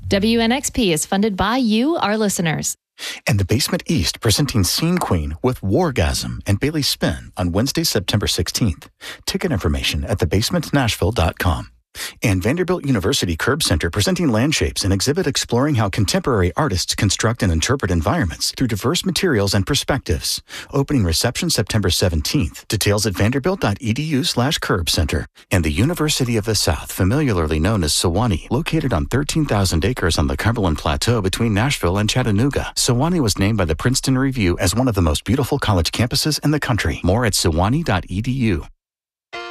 WNXP is funded by you, our listeners. And the Basement East presenting Scene Queen with Wargasm and Bailey Spin on Wednesday, September 16th. Ticket information at thebasementnashville.com. And Vanderbilt University Curb Center presenting Landshapes, an exhibit exploring how contemporary artists construct and interpret environments through diverse materials and perspectives. Opening reception September 17th. Details at vanderbilt.edu/curbcenter. And the University of the South, familiarly known as Sewanee, located on 13,000 acres on the Cumberland Plateau between Nashville and Chattanooga. Sewanee was named by the Princeton Review as one of the most beautiful college campuses in the country. More at sewanee.edu.